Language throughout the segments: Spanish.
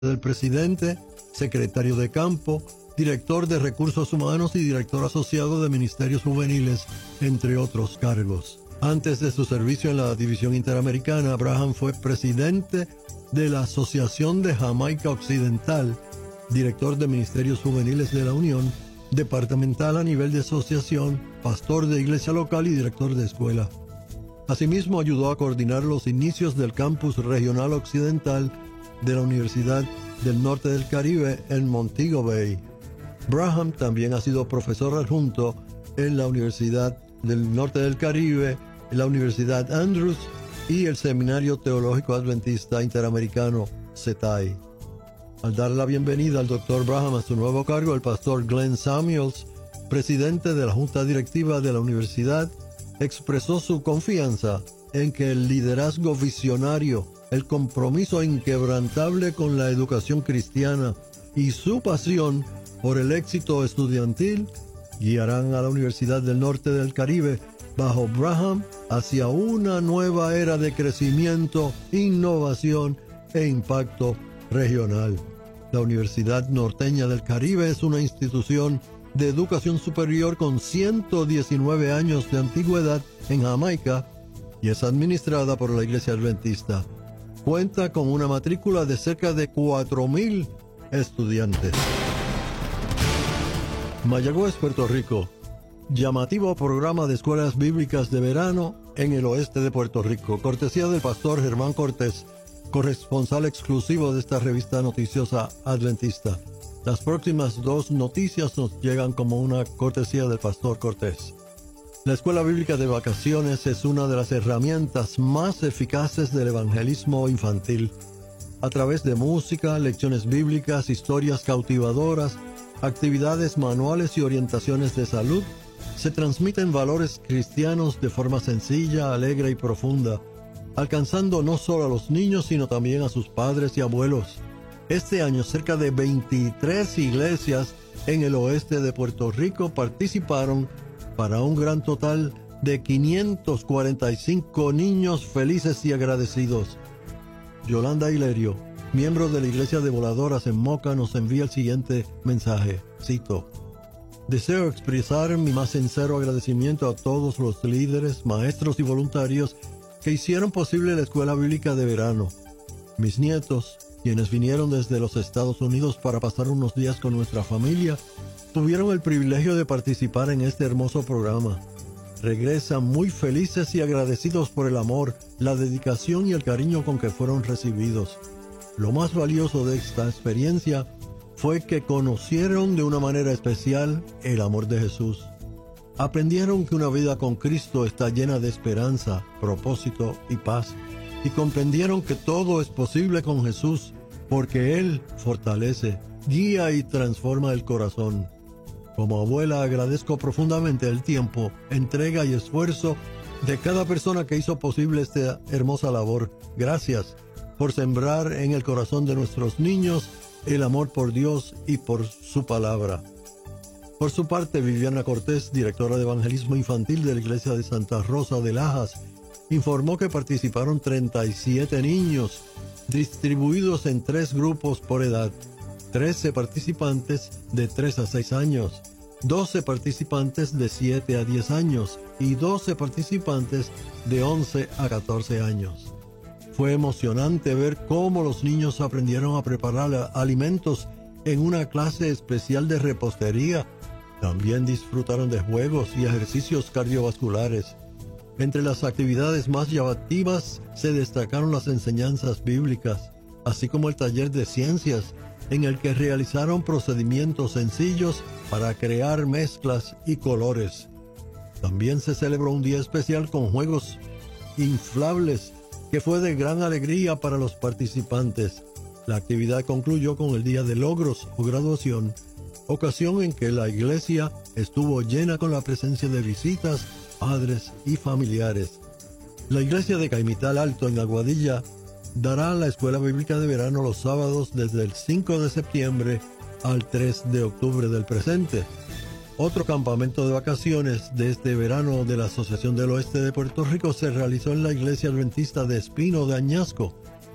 del presidente, secretario de campo, director de recursos humanos y director asociado de ministerios juveniles, entre otros cargos. Antes de su servicio en la División Interamericana, Braham fue presidente de la Asociación de Jamaica Occidental, director de ministerios juveniles de la Unión, departamental a nivel de asociación, pastor de iglesia local y director de escuela. Asimismo, ayudó a coordinar los inicios del campus regional occidental de la Universidad del Norte del Caribe en Montego Bay. Braham también ha sido profesor adjunto en la Universidad del Norte del Caribe, en la Universidad Andrews y el Seminario Teológico Adventista Interamericano, CETAI. Al dar la bienvenida al Dr. Braham a su nuevo cargo, el pastor Glenn Samuels, presidente de la Junta Directiva de la Universidad, expresó su confianza en que el liderazgo visionario, el compromiso inquebrantable con la educación cristiana y su pasión por el éxito estudiantil guiarán a la Universidad del Norte del Caribe bajo Braham hacia una nueva era de crecimiento, innovación e impacto regional. La Universidad Norteña del Caribe es una institución de educación superior con 119 años de antigüedad en Jamaica y es administrada por la Iglesia Adventista. Cuenta con una matrícula de cerca de 4,000 estudiantes. Mayagüez, Puerto Rico. Llamativo programa de escuelas bíblicas de verano en el oeste de Puerto Rico. Cortesía del pastor Germán Cortés, corresponsal exclusivo de esta revista noticiosa adventista. Las próximas 2 noticias nos llegan como una cortesía del pastor Cortés. La escuela bíblica de vacaciones es una de las herramientas más eficaces del evangelismo infantil. A través de música, lecciones bíblicas, historias cautivadoras, actividades manuales y orientaciones de salud, se transmiten valores cristianos de forma sencilla, alegre y profunda, alcanzando no solo a los niños, sino también a sus padres y abuelos. Este año, cerca de 23 iglesias en el oeste de Puerto Rico participaron para un gran total de 545 niños felices y agradecidos. Yolanda Hilerio, miembro de la Iglesia de Voladoras en Moca, nos envía el siguiente mensaje. Cito: deseo expresar mi más sincero agradecimiento a todos los líderes, maestros y voluntarios que hicieron posible la escuela bíblica de verano. Mis nietos, quienes vinieron desde los Estados Unidos para pasar unos días con nuestra familia, tuvieron el privilegio de participar en este hermoso programa. Regresan muy felices y agradecidos por el amor, la dedicación y el cariño con que fueron recibidos. Lo más valioso de esta experiencia fue que conocieron de una manera especial el amor de Jesús. Aprendieron que una vida con Cristo está llena de esperanza, propósito y paz, y comprendieron que todo es posible con Jesús, porque Él fortalece, guía y transforma el corazón. Como abuela, agradezco profundamente el tiempo, entrega y esfuerzo de cada persona que hizo posible esta hermosa labor. Gracias por sembrar en el corazón de nuestros niños el amor por Dios y por su palabra. Por su parte, Viviana Cortés, directora de Evangelismo Infantil de la Iglesia de Santa Rosa de Lajas, informó que participaron 37 niños, distribuidos en 3 grupos por edad: 13 participantes de 3 a 6 años, 12 participantes de 7 a 10 años y 12 participantes de 11 a 14 años. Fue emocionante ver cómo los niños aprendieron a preparar alimentos en una clase especial de repostería. También disfrutaron de juegos y ejercicios cardiovasculares. Entre las actividades más llamativas se destacaron las enseñanzas bíblicas, así como el taller de ciencias, en el que realizaron procedimientos sencillos para crear mezclas y colores. También se celebró un día especial con juegos inflables, que fue de gran alegría para los participantes. La actividad concluyó con el Día de Logros o graduación, ocasión en que la iglesia estuvo llena con la presencia de visitas, padres y familiares. La iglesia de Caimital Alto en Aguadilla dará la escuela bíblica de verano los sábados desde el 5 de septiembre al 3 de octubre del presente. Otro campamento de vacaciones de este verano de la Asociación del Oeste de Puerto Rico se realizó en la iglesia adventista de Espino de Añasco.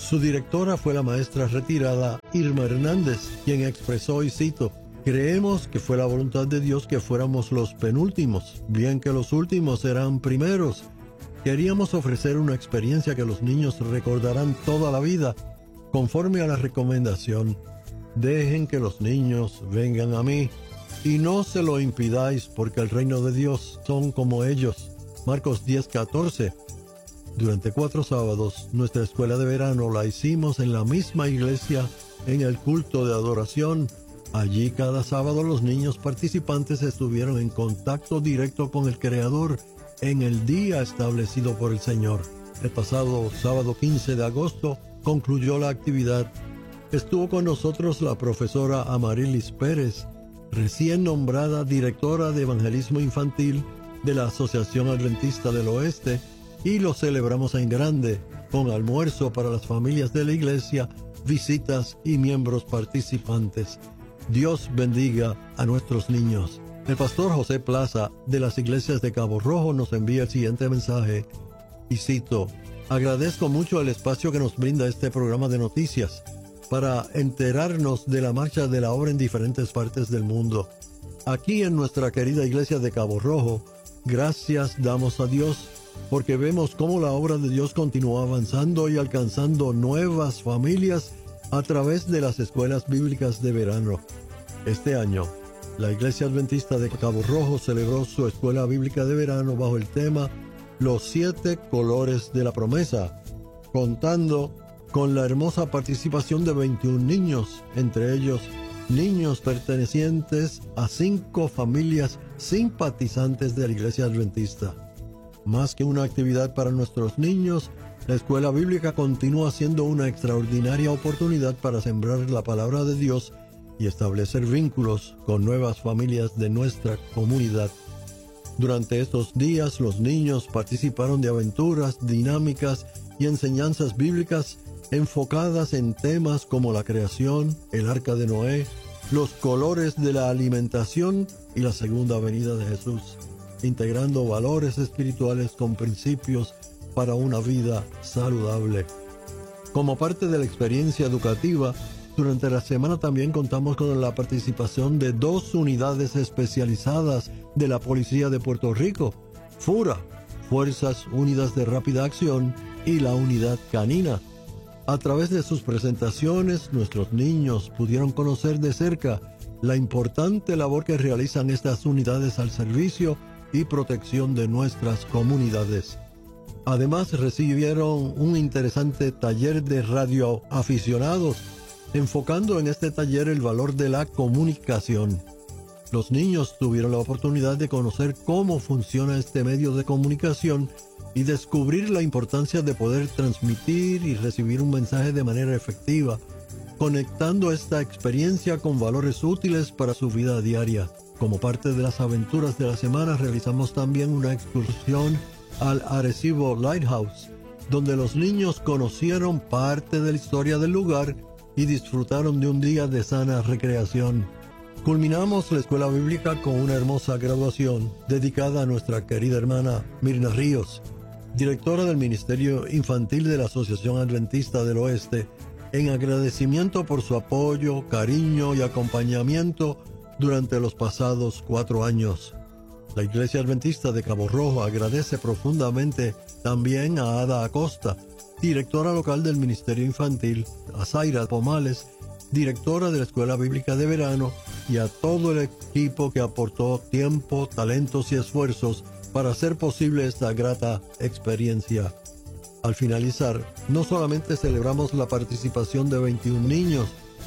Su directora fue la maestra retirada Irma Hernández, quien expresó, y cito, «Creemos que fue la voluntad de Dios que fuéramos los penúltimos, bien que los últimos serán primeros. Queríamos ofrecer una experiencia que los niños recordarán toda la vida, conforme a la recomendación. Dejen que los niños vengan a mí, y no se lo impidáis, porque el reino de Dios son como ellos». Marcos 10:14. Durante 4 sábados, nuestra escuela de verano la hicimos en la misma iglesia en el culto de adoración. Allí cada sábado los niños participantes estuvieron en contacto directo con el Creador en el día establecido por el Señor. El pasado sábado 15 de agosto concluyó la actividad. Estuvo con nosotros la profesora Amarilis Pérez, recién nombrada directora de evangelismo infantil de la Asociación Adventista del Oeste, y lo celebramos en grande, con almuerzo para las familias de la iglesia, visitas y miembros participantes. Dios bendiga a nuestros niños. El pastor José Plaza, de las iglesias de Cabo Rojo, nos envía el siguiente mensaje, y cito, «Agradezco mucho el espacio que nos brinda este programa de noticias para enterarnos de la marcha de la obra en diferentes partes del mundo. Aquí en nuestra querida iglesia de Cabo Rojo, gracias damos a Dios porque vemos cómo la obra de Dios continúa avanzando y alcanzando nuevas familias a través de las escuelas bíblicas de verano. Este año, la Iglesia Adventista de Cabo Rojo celebró su escuela bíblica de verano bajo el tema Los 7 colores de la promesa, contando con la hermosa participación de 21 niños, entre ellos niños pertenecientes a 5 familias simpatizantes de la Iglesia Adventista. Más que una actividad para nuestros niños, la escuela bíblica continúa siendo una extraordinaria oportunidad para sembrar la palabra de Dios y establecer vínculos con nuevas familias de nuestra comunidad. Durante estos días, los niños participaron de aventuras, dinámicas y enseñanzas bíblicas enfocadas en temas como la creación, el arca de Noé, los colores de la alimentación y la segunda venida de Jesús, integrando valores espirituales con principios para una vida saludable. Como parte de la experiencia educativa, durante la semana también contamos con la participación de 2 unidades especializadas de la Policía de Puerto Rico, FURA, Fuerzas Unidas de Rápida Acción, y la Unidad Canina. A través de sus presentaciones, nuestros niños pudieron conocer de cerca la importante labor que realizan estas unidades al servicio y protección de nuestras comunidades. Además, recibieron un interesante taller de radioaficionados, enfocando en este taller el valor de la comunicación. Los niños tuvieron la oportunidad de conocer cómo funciona este medio de comunicación y descubrir la importancia de poder transmitir y recibir un mensaje de manera efectiva, conectando esta experiencia con valores útiles para su vida diaria. Como parte de las aventuras de la semana, realizamos también una excursión al Arecibo Lighthouse, donde los niños conocieron parte de la historia del lugar y disfrutaron de un día de sana recreación. Culminamos la escuela bíblica con una hermosa graduación dedicada a nuestra querida hermana Mirna Ríos, directora del Ministerio Infantil de la Asociación Adventista del Oeste, en agradecimiento por su apoyo, cariño y acompañamiento durante los pasados 4 años. La Iglesia Adventista de Cabo Rojo agradece profundamente también a Ada Acosta, directora local del Ministerio Infantil, a Zaira Pomales, directora de la Escuela Bíblica de Verano, y a todo el equipo que aportó tiempo, talentos y esfuerzos para hacer posible esta grata experiencia. Al finalizar, no solamente celebramos la participación de 21 niños,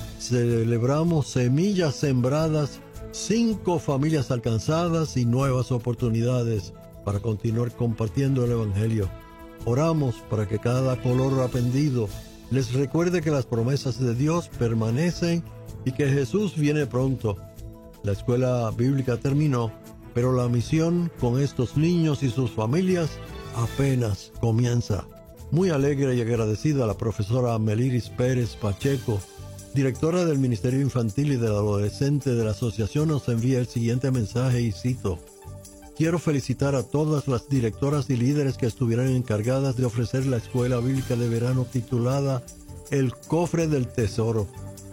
celebramos semillas sembradas, 5 familias alcanzadas y nuevas oportunidades para continuar compartiendo el Evangelio. Oramos para que cada color aprendido les recuerde que las promesas de Dios permanecen y que Jesús viene pronto. La escuela bíblica terminó, pero la misión con estos niños y sus familias apenas comienza. Muy alegre y agradecida, la profesora Meliris Pérez Pacheco, directora del Ministerio Infantil y del Adolescente de la Asociación, nos envía el siguiente mensaje y cito: «Quiero felicitar a todas las directoras y líderes que estuvieron encargadas de ofrecer la escuela bíblica de verano titulada El cofre del tesoro.